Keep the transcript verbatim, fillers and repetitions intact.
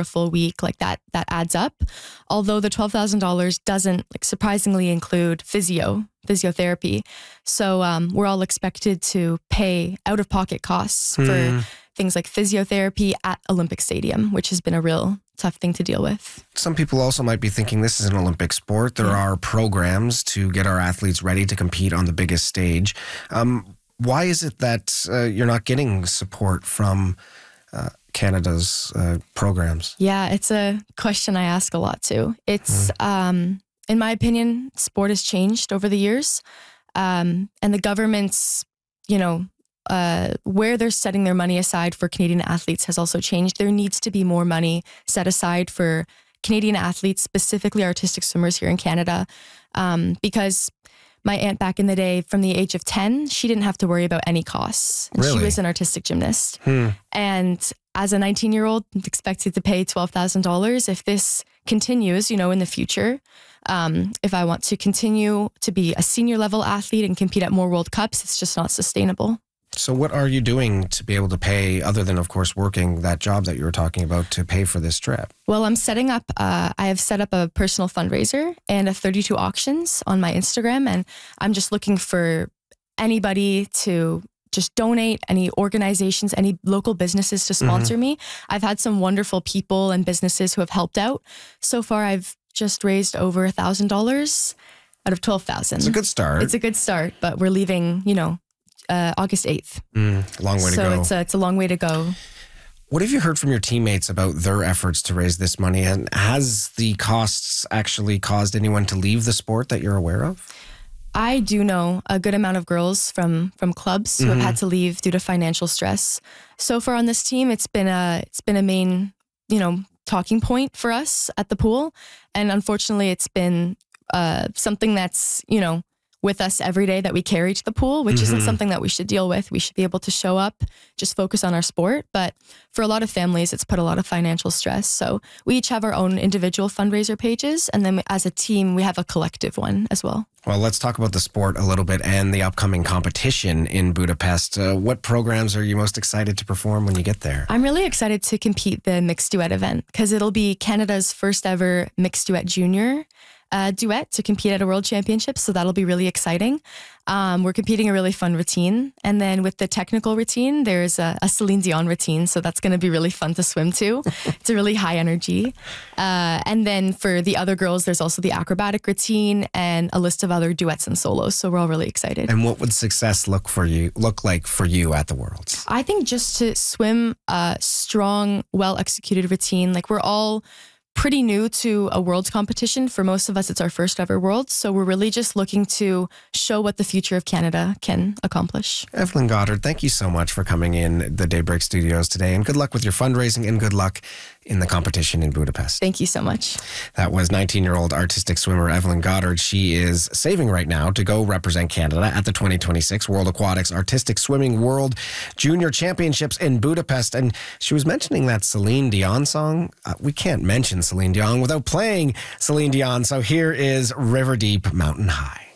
a full week, like that, that adds up. Although the twelve thousand dollars doesn't like surprisingly include physio, physiotherapy. So um, we're all expected to pay out-of-pocket costs Hmm. for things like physiotherapy at Olympic Stadium, which has been a real tough thing to deal with. Some people also might be thinking this is an Olympic sport. There Yeah. are programs to get our athletes ready to compete on the biggest stage. Um, why is it that uh, you're not getting support from uh, Canada's uh, programs? Yeah, it's a question I ask a lot too. It's, um, in my opinion, sport has changed over the years. Um, and the government's, you know, uh, where they're setting their money aside for Canadian athletes has also changed. There needs to be more money set aside for Canadian athletes, specifically artistic swimmers here in Canada, um, because my aunt back in the day, from the age of ten, she didn't have to worry about any costs. And Really? She was an artistic gymnast. Hmm. And as a nineteen-year-old, expected to pay twelve thousand dollars. If this continues, you know, in the future, um, if I want to continue to be a senior level athlete and compete at more World Cups, it's just not sustainable. So what are you doing to be able to pay, other than, of course, working that job that you were talking about, to pay for this trip? Well, I'm setting up, uh, I have set up a personal fundraiser and a thirty-two auctions on my Instagram. And I'm just looking for anybody to just donate, any organizations, any local businesses to sponsor me. I've had some wonderful people and businesses who have helped out. So far, I've just raised over a thousand dollars out of twelve thousand. It's a good start. It's a good start, but we're leaving, you know, uh, August eighth. Mm, long way to so go. it's a, it's a long way to go. What have you heard from your teammates about their efforts to raise this money? And has the costs actually caused anyone to leave the sport that you're aware of? I do know a good amount of girls from from clubs who have had to leave due to financial stress. So far on this team, it's been a it's been a main, you know, talking point for us at the pool, and unfortunately, it's been uh, something that's, you know, with us every day that we carry to the pool, which isn't something that we should deal with. We should be able to show up, just focus on our sport. But for a lot of families, it's put a lot of financial stress. So we each have our own individual fundraiser pages. And then as a team, we have a collective one as well. Well, let's talk about the sport a little bit and the upcoming competition in Budapest. Uh, what programs are you most excited to perform when you get there? I'm really excited to compete the mixed duet event because it'll be Canada's first ever mixed duet junior Uh, duet to compete at a world championship. So that'll be really exciting. Um, we're competing a really fun routine. And then with the technical routine, there's a, a Celine Dion routine. So that's going to be really fun to swim to. It's a really high energy. Uh, and then for the other girls, there's also the acrobatic routine and a list of other duets and solos. So we're all really excited. And what would success look for you look like for you at the Worlds? I think just to swim a strong, well-executed routine, like we're all pretty new to a world's competition. For most of us, it's our first ever Worlds. So we're really just looking to show what the future of Canada can accomplish. Evelyn Goddard, thank you so much for coming in the Daybreak Studios today, and good luck with your fundraising and good luck in the competition in Budapest. Thank you so much. That was nineteen-year-old artistic swimmer Evelyn Goddard. She is saving right now to go represent Canada at the twenty twenty-six World Aquatics Artistic Swimming World Junior Championships in Budapest. And she was mentioning that Celine Dion song. Uh, we can't mention Celine Dion without playing Celine Dion. So here is River Deep Mountain High.